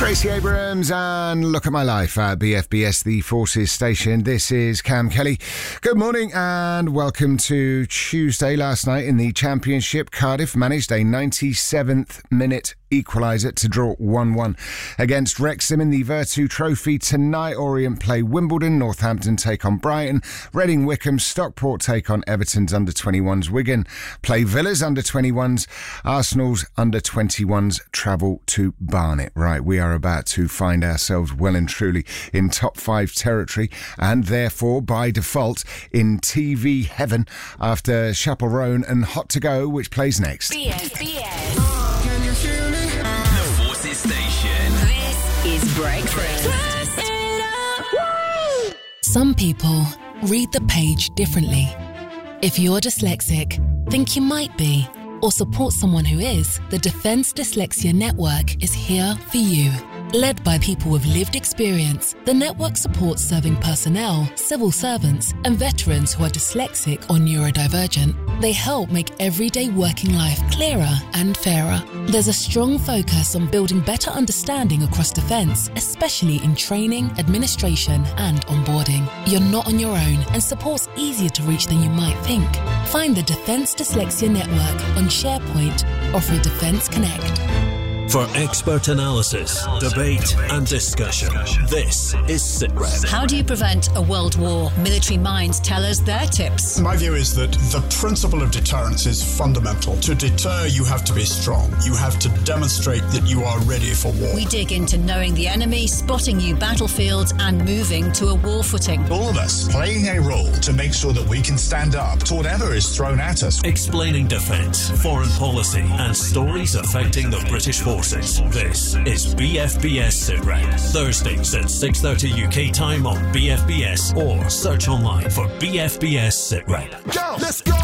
Gracie Abrams and Look at My Life at BFBS, the Forces station. This is Cam Kelly. Good morning and welcome to Tuesday. Last night in the Championship, Cardiff managed a 97th minute equaliser to draw 1-1 against Wrexham in the Virtu Trophy. Tonight, Orient play Wimbledon, Northampton take on Brighton, Reading Wycombe, Stockport take on Everton's under-21s, Wigan play Villa's under-21s, Arsenal's under-21s travel to Barnet. Right, we are about to find ourselves well and truly in top 5 territory and therefore by default in TV heaven after Chaperone and Hot to Go, which plays next. BFBS. The Forces station. This is Breakfast. Some people read the page differently. If you're dyslexic, think you might be, or support someone who is, the Defence Dyslexia Network is here for you. Led by people with lived experience, the network supports serving personnel, civil servants, and veterans who are dyslexic or neurodivergent. They help make everyday working life clearer and fairer. There's a strong focus on building better understanding across defence, especially in training, administration, and onboarding. You're not on your own, and support's easier to reach than you might think. Find the Defence Dyslexia Network on SharePoint or through Defence Connect. For expert analysis, debate and discussion, this is SITREP. How do you prevent a world war? Military minds tell us their tips. My view is that the principle of deterrence is fundamental. To deter, you have to be strong. You have to demonstrate that you are ready for war. We dig into knowing the enemy, spotting new battlefields, and moving to a war footing. All of us playing a role to make sure that we can stand up to whatever is thrown at us. Explaining defence, foreign policy, and stories affecting the British forces. This is BFBS SITREP. Thursdays at 6:30 UK time on BFBS or search online for BFBS SITREP. Go! Let's go!